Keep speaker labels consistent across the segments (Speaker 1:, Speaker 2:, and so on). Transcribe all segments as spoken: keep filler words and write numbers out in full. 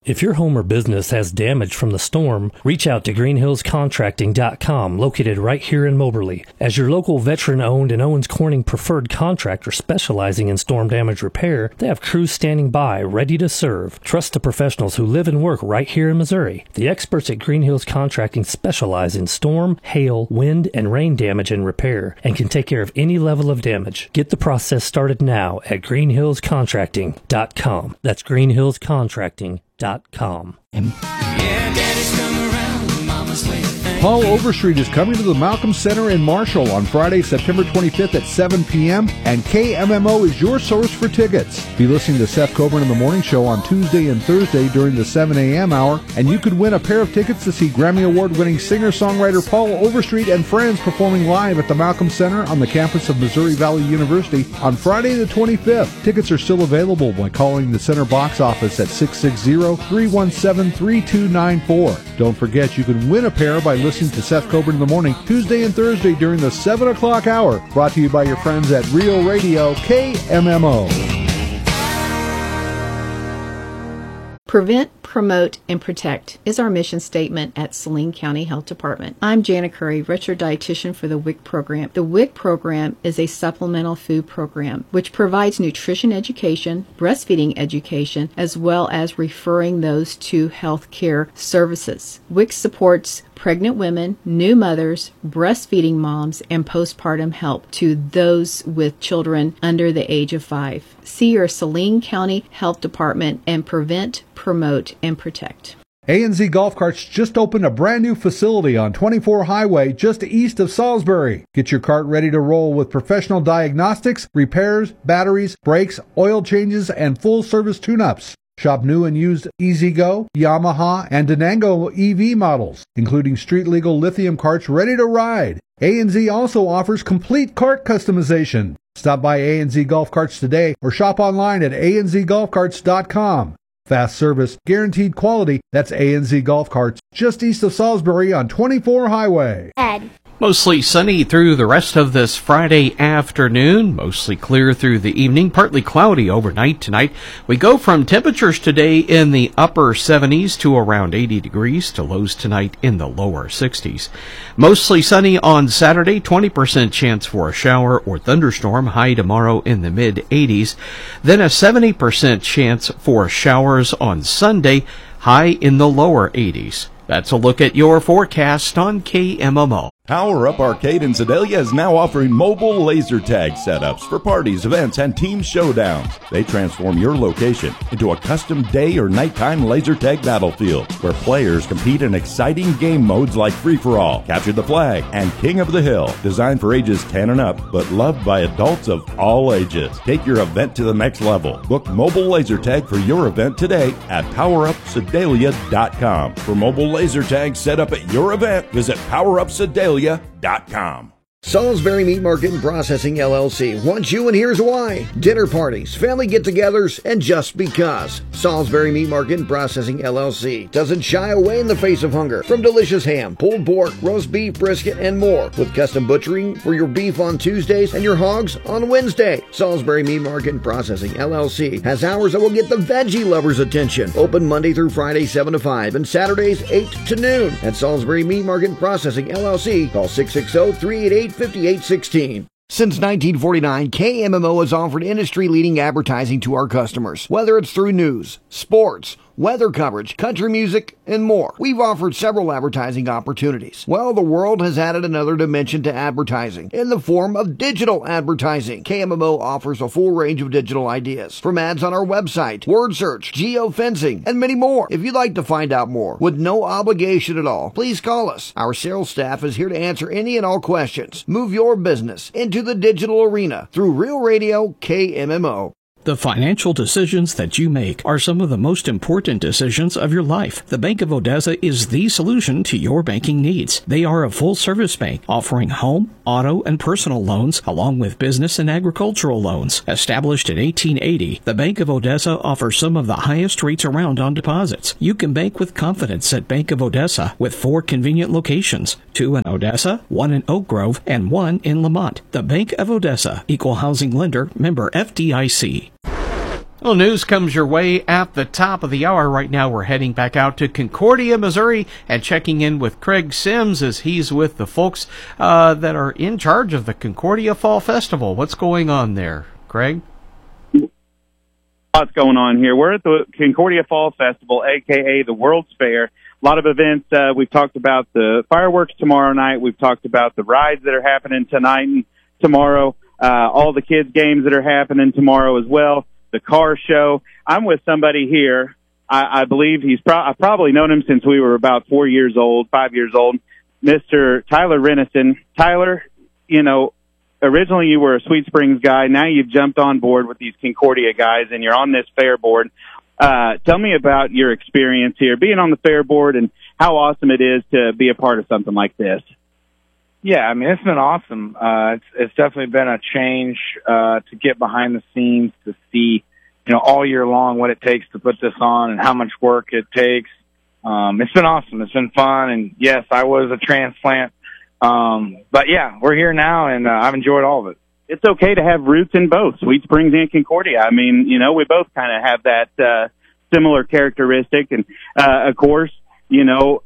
Speaker 1: If your home or business has damage from the storm, reach out to green hills contracting dot com, located right here in Moberly. As your local veteran-owned and Owens Corning preferred contractor specializing in storm damage repair, they have crews standing by, ready to serve. Trust the professionals who live and work right here in Missouri. The experts at Green Hills Contracting specialize in storm, hail, wind, and rain damage and repair, and can take care of any level of damage. Get the process started now at green hills contracting dot com. That's green hills contracting dot com.
Speaker 2: Paul Overstreet is coming to the Malcolm Center in Marshall on Friday, September twenty-fifth at seven p.m. and K M M O is your source for tickets. Be listening to Seth Coburn in the Morning Show on Tuesday and Thursday during the seven a.m. hour, and you could win a pair of tickets to see Grammy Award-winning singer-songwriter Paul Overstreet and friends performing live at the Malcolm Center on the campus of Missouri Valley University on Friday the twenty-fifth. Tickets are still available by calling the Center box office at six six zero, three one seven, three two nine four. Don't forget, you can win a pair by listening to Seth Coburn in the Morning Tuesday and Thursday during the seven o'clock hour. Brought to you by your friends at Real Radio K M M O.
Speaker 3: Prevent, promote, and protect is our mission statement at Saline County Health Department. I'm Jana Curry, registered dietitian for the W I C program. The W I C program is a supplemental food program which provides nutrition education, breastfeeding education, as well as referring those to health care services. W I C supports pregnant women, new mothers, breastfeeding moms, and postpartum help to those with children under the age of five. See your Saline County Health Department and prevent, promote, and protect.
Speaker 2: A and Z Golf Carts just opened a brand new facility on twenty-four Highway just east of Salisbury. Get your cart ready to roll with professional diagnostics, repairs, batteries, brakes, oil changes, and full service tune-ups. Shop new and used E-Z-Go, Yamaha, and Denango E V models, including street-legal lithium carts ready to ride. A and Z also offers complete cart customization. Stop by A and Z Golf Carts today or shop online at a n z golf carts dot com. Fast service, guaranteed quality. That's A and Z Golf Carts, just east of Salisbury on twenty-four Highway.
Speaker 4: Ed. Mostly sunny through the rest of this Friday afternoon. Mostly clear through the evening. Partly cloudy overnight tonight. We go from temperatures today in the upper seventies to around eighty degrees to lows tonight in the lower sixties. Mostly sunny on Saturday. twenty percent chance for a shower or thunderstorm. High tomorrow in the mid eighties. Then a seventy percent chance for showers on Sunday. High in the lower eighties. That's a look at your forecast on K M M O.
Speaker 5: Power Up Arcade in Sedalia is now offering mobile laser tag setups for parties, events, and team showdowns. They transform your location into a custom day or nighttime laser tag battlefield where players compete in exciting game modes like Free-for-All, Capture the Flag, and King of the Hill. Designed for ages ten and up, but loved by adults of all ages. Take your event to the next level. Book mobile laser tag for your event today at power up sedalia dot com. For mobile laser tag set up at your event, visit power up sedalia dot com.
Speaker 6: Salisbury Meat Market and Processing, L L C wants you, and here's why. Dinner parties, family get-togethers, and just because. Salisbury Meat Market and Processing, L L C doesn't shy away in the face of hunger. From delicious ham, pulled pork, roast beef, brisket, and more. With custom butchering for your beef on Tuesdays and your hogs on Wednesday. Salisbury Meat Market and Processing, L L C has hours that will get the veggie lovers' attention. Open Monday through Friday, seven to five, and Saturdays, eight to noon. At Salisbury Meat Market and Processing, L L C, call six six zero, three eight eight, five eight one six. Since nineteen forty-nine, K M M O has offered industry-leading advertising to our customers. Whether it's through news, sports, weather coverage, country music, and more. We've offered several advertising opportunities. Well, the world has added another dimension to advertising in the form of digital advertising. K M M O offers a full range of digital ideas, from ads on our website, word search, geofencing, and many more. If you'd like to find out more with no obligation at all, please call us. Our sales staff is here to answer any and all questions. Move your business into the digital arena through Real Radio K M M O.
Speaker 7: The financial decisions that you make are some of the most important decisions of your life. The Bank of Odessa is the solution to your banking needs. They are a full-service bank offering home, auto, and personal loans, along with business and agricultural loans. Established in eighteen eighty, the Bank of Odessa offers some of the highest rates around on deposits. You can bank with confidence at Bank of Odessa with four convenient locations, two in Odessa, one in Oak Grove, and one in Lamont. The Bank of Odessa, Equal Housing Lender, member F D I C.
Speaker 4: Well, news comes your way at the top of the hour. Right now we're heading back out to Concordia, Missouri, and checking in with Craig Sims as he's with the folks uh, that are in charge of the Concordia Fall Festival. What's going on there, Craig?
Speaker 8: What's going on here? We're at the Concordia Fall Festival, a k a the World's Fair. A lot of events. Uh, we've talked about the fireworks tomorrow night. We've talked about the rides that are happening tonight and tomorrow, uh, all the kids' games that are happening tomorrow as well. The car show. I'm with somebody here. I, I believe he's pro- I've probably known him since we were about four years old, five years old. Mister Tyler Renison. Tyler, you know, originally you were a Sweet Springs guy. Now you've jumped on board with these Concordia guys, and you're on this fair board. Uh, tell me about your experience here, being on the fair board, and how awesome it is to be a part of something like this.
Speaker 9: Yeah, I mean, it's been awesome. Uh, it's, it's definitely been a change uh, to get behind the scenes, to see, you know, all year long what it takes to put this on and how much work it takes. Um, it's been awesome. It's been fun. And, yes, I was a transplant. Um, but, yeah, we're here now, and uh, I've enjoyed all of it.
Speaker 8: It's okay to have roots in both, Sweet Springs and Concordia. I mean, you know, we both kind of have that uh, similar characteristic. And, uh, of course, you know,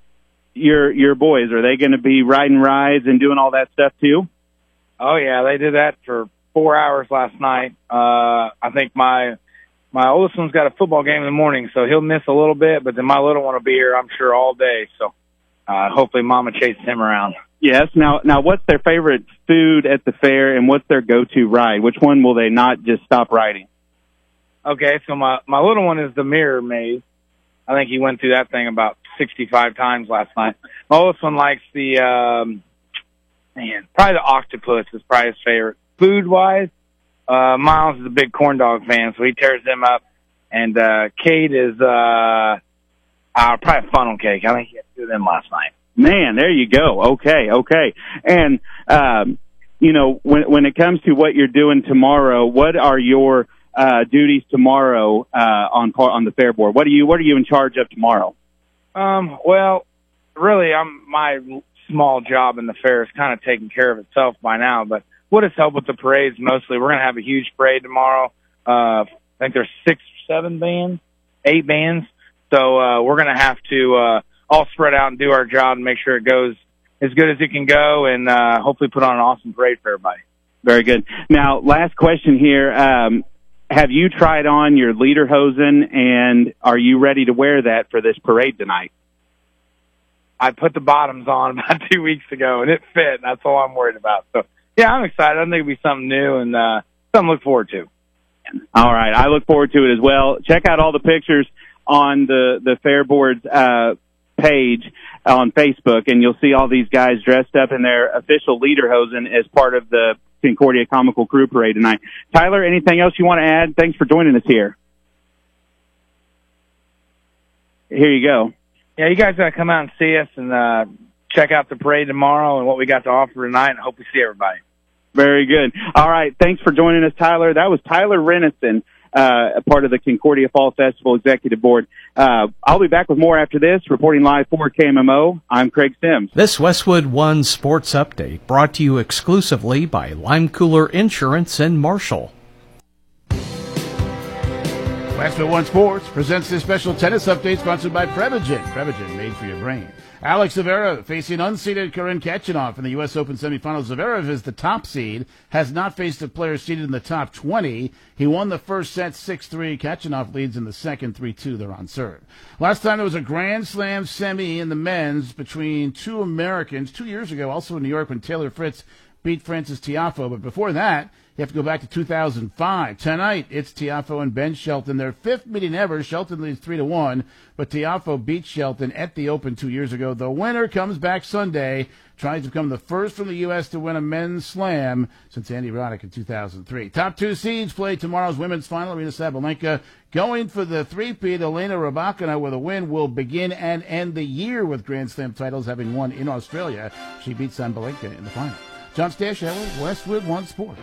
Speaker 8: your your boys, are they going to be riding rides and doing all that stuff too?
Speaker 9: Oh yeah, they did that for four hours last night. Uh, I think my my oldest one's got a football game in the morning, so he'll miss a little bit, but then my little one will be here, I'm sure, all day. So uh, hopefully Mama chases him around.
Speaker 8: Yes. Now, now, what's their favorite food at the fair, and what's their go-to ride? Which one will they not just stop riding?
Speaker 9: Okay, so my my little one is the Mirror Maze. I think he went through that thing about sixty-five times last night. My oldest one likes the, um, man, probably the octopus is probably his favorite. Food-wise, uh, Miles is a big corn dog fan, so he tears them up. And uh, Kate is uh, uh, probably funnel cake. I think he had two of them last night.
Speaker 8: Man, there you go. Okay, okay. And, um, you know, when when it comes to what you're doing tomorrow, what are your Uh, duties tomorrow uh, on on the fair board? What are you What are you in charge of tomorrow?
Speaker 9: Um, well, really, I'm my small job in the fair is kind of taking care of itself by now. But what has helped with the parades mostly? We're going to have a huge parade tomorrow. Uh, I think there's six, seven bands, eight bands. So uh, we're going to have to uh, all spread out and do our job and make sure it goes as good as it can go, and uh, hopefully put on an awesome parade for everybody.
Speaker 8: Very good. Now, last question here. Um, Have you tried on your lederhosen, and are you ready to wear that for this parade tonight?
Speaker 9: I put the bottoms on about two weeks ago, and it fit. That's all I'm worried about. So, yeah, I'm excited. I think it'll be something new and uh, something to look forward to.
Speaker 8: All right. I look forward to it as well. Check out all the pictures on the, the Fair Board's uh, page on Facebook, and you'll see all these guys dressed up in their official lederhosen as part of the Concordia Comical Crew Parade tonight. Tyler, anything else you want to add? Thanks for joining us here. Here you go.
Speaker 9: Yeah, you guys got to come out and see us and uh, check out the parade tomorrow and what we got to offer tonight, and hope we see everybody.
Speaker 8: Very good. All right, thanks for joining us, Tyler. That was Tyler Renison, uh, a part of the Concordia Fall Festival Executive Board. Uh, I'll be back with more after this. Reporting live for K M M O, I'm Craig Sims.
Speaker 4: This Westwood One Sports Update brought to you exclusively by Lime Cooler Insurance in Marshall.
Speaker 10: Westwood One Sports presents this special tennis update sponsored by Prevagen. Prevagen, made for your brain. Alex Zverev facing unseeded Karen Khachanov in the U S Open semifinals. Zverev is the top seed, has not faced a player seeded in the top twenty. He won the first set six three. Khachanov leads in the second three two. They're on serve. Last time there was a Grand Slam semi in the men's between two Americans, two years ago, also in New York, when Taylor Fritz beat Francis Tiafoe. But before that, you have to go back to two thousand five. Tonight, it's Tiafoe and Ben Shelton. Their fifth meeting ever. Shelton leads three to one, but Tiafoe beat Shelton at the Open two years ago. The winner comes back Sunday, tries to become the first from the U S to win a men's slam since Andy Roddick in two thousand three. Top two seeds play tomorrow's women's final. Arena Sabalenka going for the three-peat. Elena Rybakina with a win will begin and end the year with Grand Slam titles, having won in Australia. She beat Sabalenka in the final. John Stasheller, Westwood One Sports.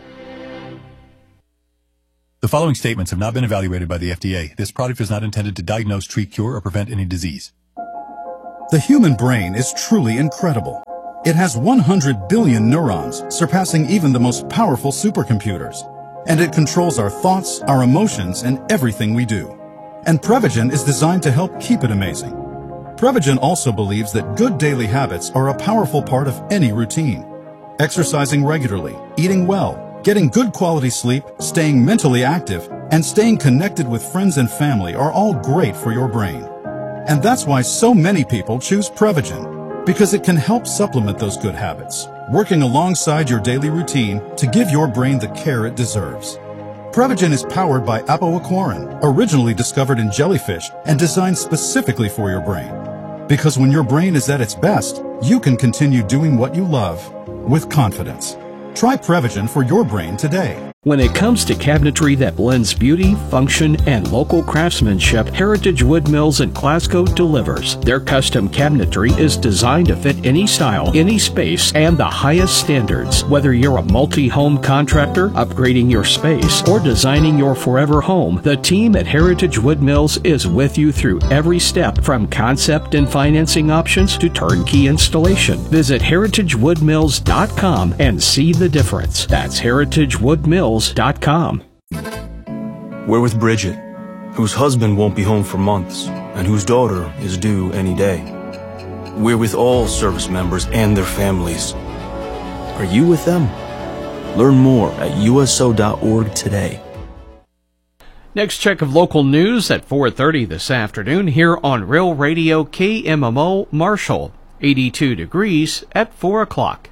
Speaker 11: The following statements have not been evaluated by the F D A. This product is not intended to diagnose, treat, cure, or prevent any disease.
Speaker 12: The human brain is truly incredible. It has one hundred billion neurons, surpassing even the most powerful supercomputers. and it controls our thoughts, our emotions, and everything we do. And Prevagen is designed to help keep it amazing. Prevagen also believes that good daily habits are a powerful part of any routine. Exercising regularly, eating well, getting good quality sleep, staying mentally active, and staying connected with friends and family are all great for your brain. And that's why so many people choose Prevagen, because it can help supplement those good habits, working alongside your daily routine to give your brain the care it deserves. Prevagen is powered by apoaquarin, originally discovered in jellyfish and designed specifically for your brain. Because when your brain is at its best, you can continue doing what you love with confidence. Try Prevagen for your brain today.
Speaker 7: When it comes to cabinetry that blends beauty, function, and local craftsmanship, Heritage Wood Mills in Glasgow delivers. Their custom cabinetry is designed to fit any style, any space, and the highest standards. Whether you're a multi-home contractor, upgrading your space, or designing your forever home, the team at Heritage Wood Mills is with you through every step, from concept and financing options to turnkey installation. Visit heritage wood mills dot com and see the difference. That's heritage wood mills dot com.
Speaker 13: We're with Bridget, whose husband won't be home for months and whose daughter is due any day. We're with all service members and their families. Are you with them? Learn more at U S O dot org today.
Speaker 4: Next check of local news at four thirty this afternoon here on Real Radio K M M O Marshall. eighty-two degrees at four o'clock.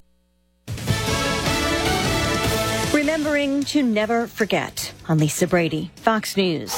Speaker 14: Remembering to never forget. I'm Lisa Brady, Fox News.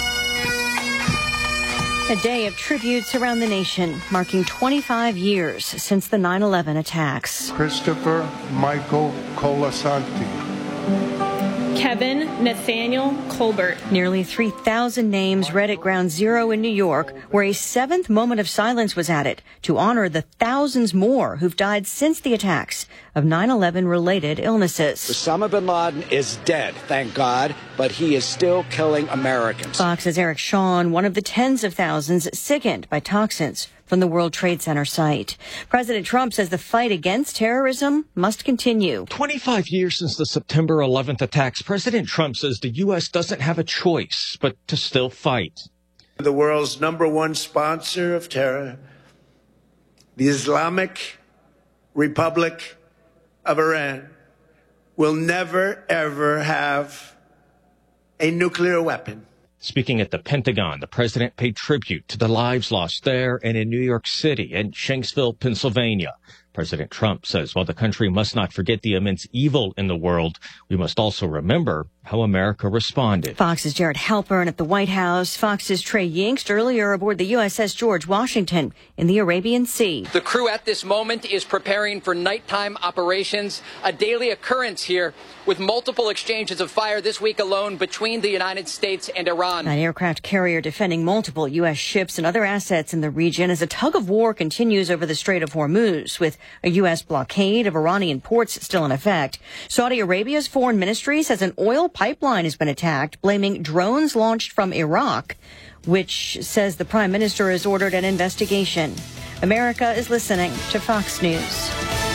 Speaker 14: A day of tributes around the nation, marking twenty-five years since the nine eleven attacks.
Speaker 15: Christopher Michael Colasanti.
Speaker 16: Kevin Nathaniel Colbert.
Speaker 14: Nearly three thousand names read at Ground Zero in New York, where a seventh moment of silence was added to honor the thousands more who've died since the attacks of nine eleven related illnesses.
Speaker 17: Osama bin Laden is dead, thank God, but he is still killing Americans.
Speaker 14: Fox's Eric Shawn, one of the tens of thousands sickened by toxins from the World Trade Center site. President Trump says the fight against terrorism must continue.
Speaker 18: twenty-five years since the September eleventh attacks, President Trump says the U S doesn't have a choice but to still fight.
Speaker 19: The world's number one sponsor of terror, the Islamic Republic of Iran, will never, ever have a nuclear weapon.
Speaker 18: Speaking at the Pentagon, the president paid tribute to the lives lost there and in New York City and Shanksville, Pennsylvania. President Trump says while the country must not forget the immense evil in the world, we must also remember how America responded.
Speaker 14: Fox's Jared Halpern at the White House. Fox's Trey Yingst earlier aboard the U S S George Washington in the Arabian Sea.
Speaker 20: The crew at this moment is preparing for nighttime operations, a daily occurrence here with multiple exchanges of fire this week alone between the United States and Iran.
Speaker 14: An aircraft carrier defending multiple U S ships and other assets in the region as a tug of war continues over the Strait of Hormuz, with a U S blockade of Iranian ports still in effect. Saudi Arabia's foreign ministry says an oil pipeline has been attacked, blaming drones launched from Iraq, which says the prime minister has ordered an investigation. America is listening to Fox News.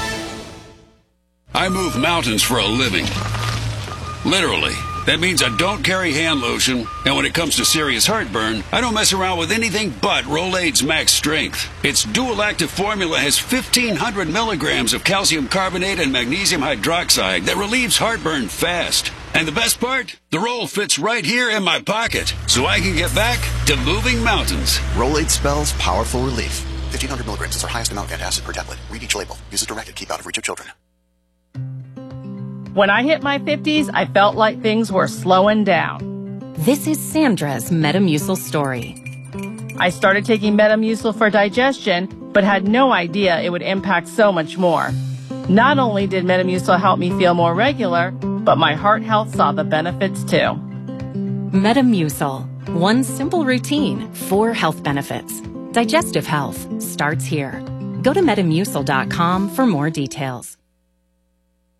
Speaker 21: I move mountains for a living. Literally. That means I don't carry hand lotion, and when it comes to serious heartburn, I don't mess around with anything but Rolaids Max Strength. Its dual active formula has fifteen hundred milligrams of calcium carbonate and magnesium hydroxide that relieves heartburn fast. And the best part? The roll fits right here in my pocket, so I can get back to moving mountains.
Speaker 22: Rolaids spells powerful relief. fifteen hundred milligrams is our highest amount of antacid per tablet. Read each label. Use as directed. Keep out of reach of children.
Speaker 23: When I hit my fifties, I felt like things were slowing down.
Speaker 24: This is Sandra's Metamucil story.
Speaker 23: I started taking Metamucil for digestion, but had no idea it would impact so much more. Not only did Metamucil help me feel more regular, but my heart health saw the benefits too.
Speaker 24: Metamucil. One simple routine, four health benefits. Digestive health starts here. Go to metamucil dot com for more details.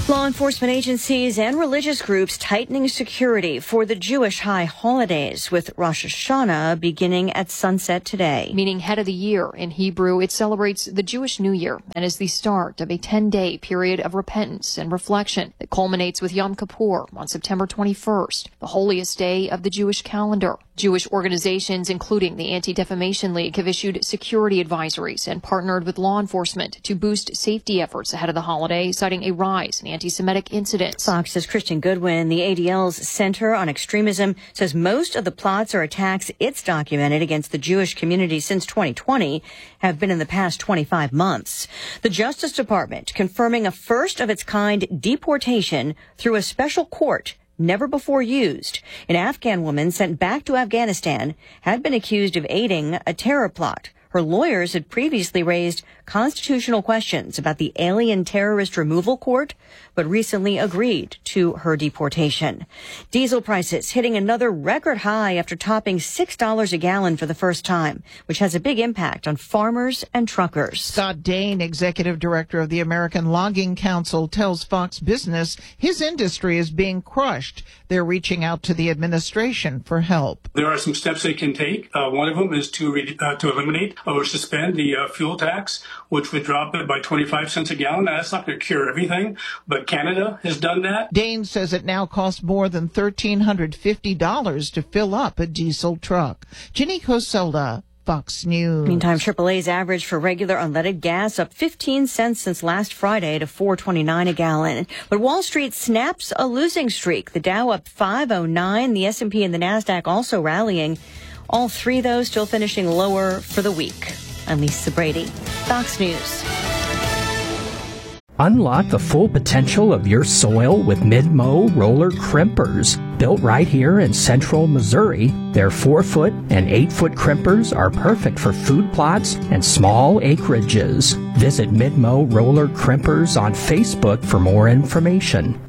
Speaker 14: Law enforcement agencies and religious groups tightening security for the Jewish high holidays, with Rosh Hashanah beginning at sunset today.
Speaker 1: Meaning head of the year. In Hebrew, it celebrates the Jewish New Year and is the start of a ten-day period of repentance and reflection that culminates with Yom Kippur on September twenty-first, the holiest day of the Jewish calendar. Jewish organizations, including the Anti-Defamation League, have issued security advisories and partnered with law enforcement to boost safety efforts ahead of the holiday, citing a rise in anti-Semitic incidents.
Speaker 14: Fox's Christian Goodwin, the A D L's Center on Extremism, says most of the plots or attacks it's documented against the Jewish community since twenty twenty have been in the past twenty-five months. The Justice Department confirming a first-of-its-kind deportation through a special court never before used. An Afghan woman sent back to Afghanistan had been accused of aiding a terror plot. Her lawyers had previously raised constitutional questions about the Alien Terrorist Removal Court, but recently agreed to her deportation. Diesel prices hitting another record high after topping six dollars a gallon for the first time, which has a big impact on farmers and truckers.
Speaker 2: Scott Dane, executive director of the American Logging Council, tells Fox Business his industry is being crushed. They're reaching out to the administration for help.
Speaker 3: There are some steps they can take. Uh, one of them is to re- uh, to eliminate or suspend the uh, fuel tax, which would drop it by twenty-five cents a gallon. Now, that's not going to cure everything, but Canada has done that.
Speaker 2: Dane says it now costs more than one thousand three hundred fifty dollars to fill up a diesel truck. Jenny Coselda, Fox News.
Speaker 14: Meantime, triple A's average for regular unleaded gas up fifteen cents since last Friday to four twenty-nine a gallon. But Wall Street snaps a losing streak. The Dow up five oh nine, the S and P and the Nasdaq also rallying. All three, though, still finishing lower for the week. I'm Lisa Brady, Fox News.
Speaker 5: Unlock the full potential of your soil with Mid-Mow roller crimpers. Built right here in central Missouri, their four-foot and eight-foot crimpers are perfect for food plots and small acreages. Visit Mid-Mow roller crimpers on Facebook for more information.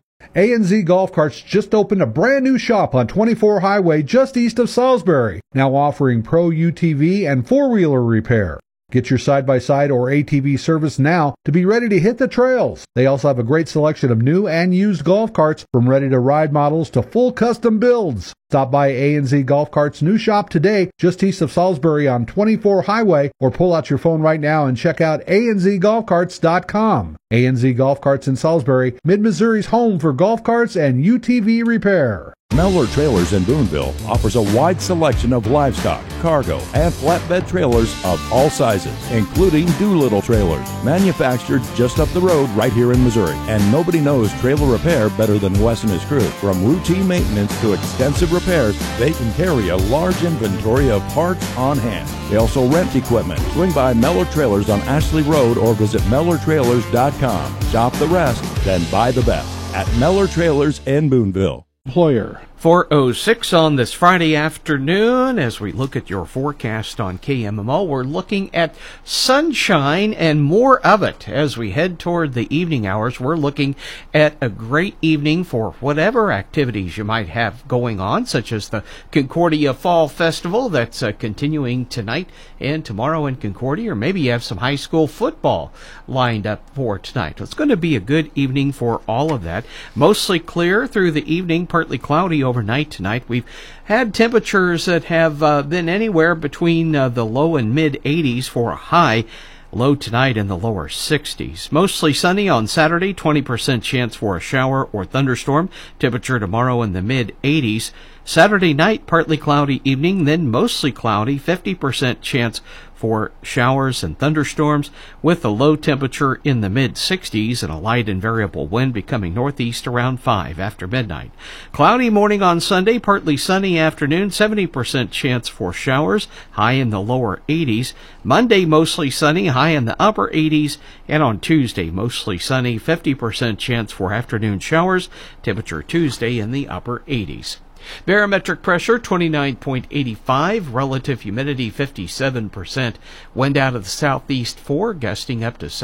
Speaker 25: A and Z Golf Carts just opened a brand new shop on twenty-four Highway just east of Salisbury, now offering pro U T V and four-wheeler repair. Get your side-by-side or A T V service now to be ready to hit the trails. They also have a great selection of new and used golf carts, from ready-to-ride models to full custom builds. Stop by A and Z Golf Carts' new shop today, just east of Salisbury on twenty-four Highway, or pull out your phone right now and check out A N Z golf carts dot com. A and Z Golf Carts in Salisbury, Mid-Missouri's home for golf carts and U T V repair.
Speaker 26: Mellor Trailers in Boonville offers a wide selection of livestock, cargo, and flatbed trailers of all sizes, including Doolittle trailers, manufactured just up the road right here in Missouri. And nobody knows trailer repair better than Wes and his crew. From routine maintenance to extensive repairs, they can carry a large inventory of parts on hand. They also rent equipment. Swing by Mellor Trailers on Ashley Road or visit Mellor Trailers dot com. Shop the rest, then buy the best at Mellor Trailers in Boonville.
Speaker 4: Employer. four oh six on this Friday afternoon. As we look at your forecast on K M M O, we're looking at sunshine and more of it. As we head toward the evening hours, we're looking at a great evening for whatever activities you might have going on, such as the Concordia Fall Festival that's uh, continuing tonight and tomorrow in Concordia, or maybe you have some high school football lined up for tonight. It's going to be a good evening for all of that. Mostly clear through the evening, partly cloudy overnight tonight. We've had temperatures that have uh, been anywhere between uh, the low and mid eighties for a high. Low tonight in the lower sixties. Mostly sunny on Saturday, twenty percent chance for a shower or thunderstorm. Temperature tomorrow in the mid eighties. Saturday night, partly cloudy evening, then mostly cloudy, fifty percent chance for showers and thunderstorms, with a low temperature in the mid sixties and a light and variable wind becoming northeast around five after midnight. Cloudy morning on Sunday, partly sunny afternoon, seventy percent chance for showers, high in the lower eighties. Monday, mostly sunny, high in the upper eighties, and on Tuesday, mostly sunny, fifty percent chance for afternoon showers, temperature Tuesday in the upper eighties. Barometric pressure twenty-nine point eight five, relative humidity fifty-seven percent, wind out of the southeast four, gusting up to seven.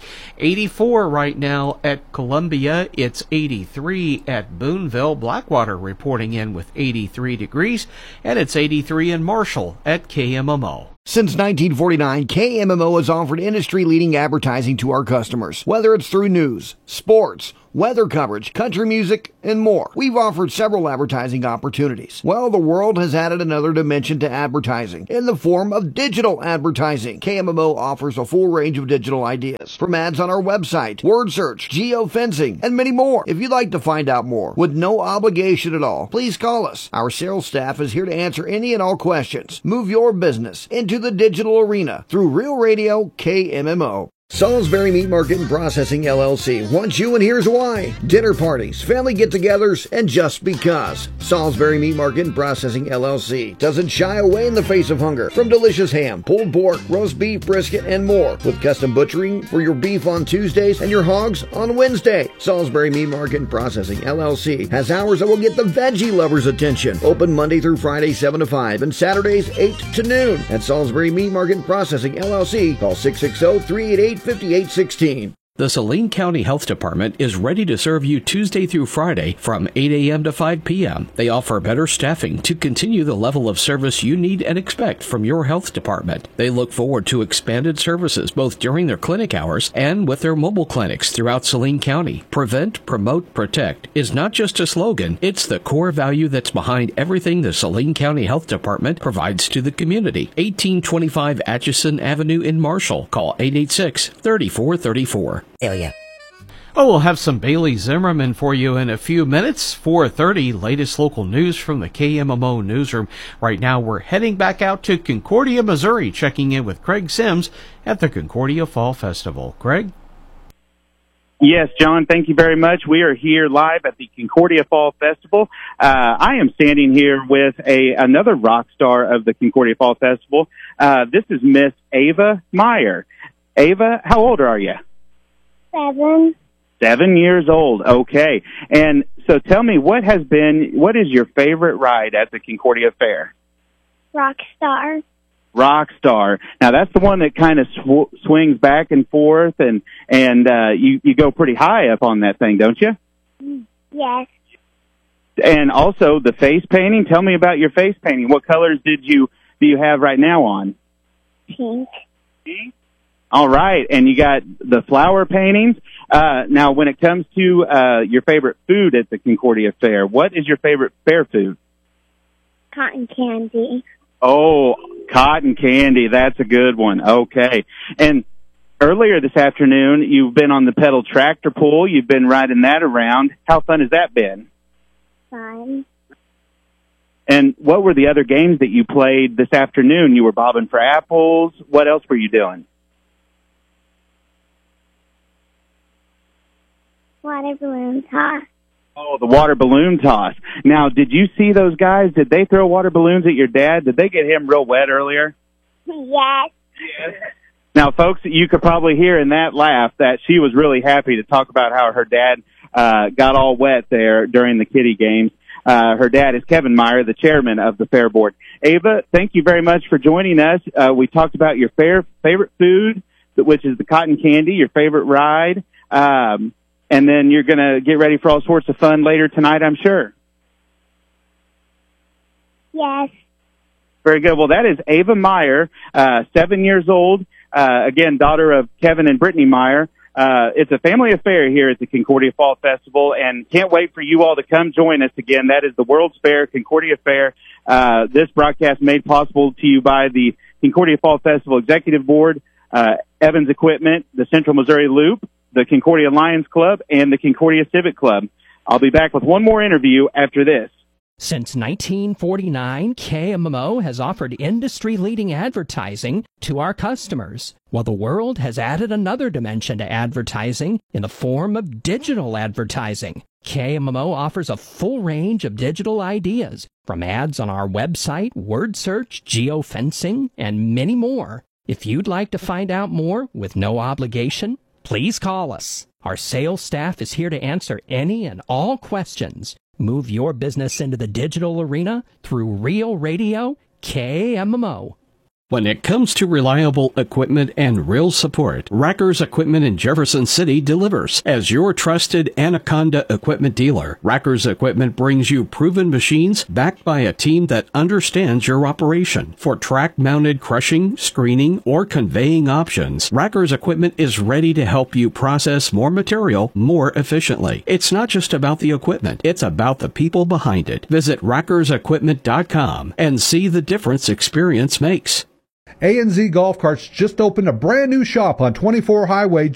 Speaker 4: eighty-four right now at Columbia. It's eighty-three at Boonville. Blackwater reporting in with eighty-three degrees, and it's eighty-three in Marshall at K M M O.
Speaker 6: Since nineteen forty-nine, K M M O has offered industry-leading advertising to our customers. Whether it's through news, sports, weather coverage, country music, and more, we've offered several advertising opportunities. Well, the world has added another dimension to advertising in the form of digital advertising. K M M O offers a full range of digital ideas, from ads on our website, word search, geofencing, and many more. If you'd like to find out more with no obligation at all, please call us. Our sales staff is here to answer any and all questions. Move your business into the digital arena through Real Radio K M M O. Salisbury Meat Market and Processing, L L C wants you, and here's why. Dinner parties, family get-togethers, and just because. Salisbury Meat Market and Processing, L L C doesn't shy away in the face of hunger. From delicious ham, pulled pork, roast beef, brisket, and more. With custom butchering for your beef on Tuesdays and your hogs on Wednesday. Salisbury Meat Market and Processing, L L C has hours that will get the veggie lovers' attention. Open Monday through Friday, seven to five, and Saturdays, eight to noon. At Salisbury Meat Market and Processing, L L C, call six six zero, three eight eight, five eight one six.
Speaker 7: The Saline County Health Department is ready to serve you Tuesday through Friday from eight a.m. to five p.m. They offer better staffing to continue the level of service you need and expect from your health department. They look forward to expanded services both during their clinic hours and with their mobile clinics throughout Saline County. Prevent, promote, protect is not just a slogan, it's the core value that's behind everything the Saline County Health Department provides to the community. eighteen twenty-five Atchison Avenue in Marshall. Call eight eight six, three four three four.
Speaker 6: Hell yeah.
Speaker 4: Oh, we'll have some Bailey Zimmerman for you in a few minutes. four thirty, latest local news from the K M M O newsroom. Right now, we're heading back out to Concordia, Missouri, checking in with Craig Sims at the Concordia Fall Festival. Craig?
Speaker 8: Yes, John, thank you very much. We are here live at the Concordia Fall Festival. Uh, I am standing here with a another rock star of the Concordia Fall Festival. Uh, this is Miss Ava Meyer. Ava, how old are you?
Speaker 9: Seven.
Speaker 8: Seven years old. Okay. And so tell me, what has been, what is your favorite ride at the Concordia Fair?
Speaker 9: Rockstar.
Speaker 8: Rockstar. Now that's the one that kind of sw- swings back and forth, and and uh, you you go pretty high up on that thing, don't you?
Speaker 9: Yes.
Speaker 8: And also the face painting. Tell me about your face painting. What colors did you do you have right now on?
Speaker 9: Pink.
Speaker 8: Pink. All right, and you got the flower paintings. Uh, now, when it comes to uh, your favorite food at the Concordia Fair, what is your favorite fair food?
Speaker 9: Cotton candy.
Speaker 8: Oh, cotton candy. That's a good one. Okay. And earlier this afternoon, you've been on the pedal tractor pull. You've been riding that around. How fun has that been?
Speaker 9: Fun.
Speaker 8: And what were the other games that you played this afternoon? You were bobbing for apples. What else were you doing?
Speaker 9: Water balloon toss.
Speaker 8: Oh, the water balloon toss. Now, did you see those guys? Did they throw water balloons at your dad? Did they get him real wet earlier?
Speaker 9: Yes.
Speaker 8: Yes. Now, folks, you could probably hear in that laugh that she was really happy to talk about how her dad uh, got all wet there during the kiddie games. Uh, her dad is Kevin Meyer, the chairman of the Fair Board. Ava, thank you very much for joining us. Uh, we talked about your fair, favorite food, which is the cotton candy, your favorite ride. Um, And then you're going to get ready for all sorts of fun later tonight, I'm sure.
Speaker 9: Yes.
Speaker 8: Very good. Well, that is Ava Meyer, uh, seven years old. Uh, again, daughter of Kevin and Brittany Meyer. Uh, it's a family affair here at the Concordia Fall Festival, and can't wait for you all to come join us again. That is the World's Fair, Concordia Fair. Uh, this broadcast made possible to you by the Concordia Fall Festival Executive Board, uh, Evans Equipment, the Central Missouri Loop, the Concordia Lions Club, and the Concordia Civic Club. I'll be back with one more interview after this.
Speaker 5: Since nineteen forty-nine, K M M O has offered industry-leading advertising to our customers, while the world has added another dimension to advertising in the form of digital advertising. K M M O offers a full range of digital ideas, from ads on our website, word search, geofencing, and many more. If you'd like to find out more with no obligation, please call us. Our sales staff is here to answer any and all questions. Move your business into the digital arena through Real Radio K M M O.
Speaker 7: When it comes to reliable equipment and real support, Racker's Equipment in Jefferson City delivers. As your trusted Anaconda equipment dealer, Racker's Equipment brings you proven machines backed by a team that understands your operation. For track-mounted crushing, screening, or conveying options, Racker's Equipment is ready to help you process more material more efficiently. It's not just about the equipment, it's about the people behind it. Visit rackers equipment dot com and see the difference experience makes.
Speaker 25: A and Z Golf Carts just opened a brand new shop on twenty-four Highway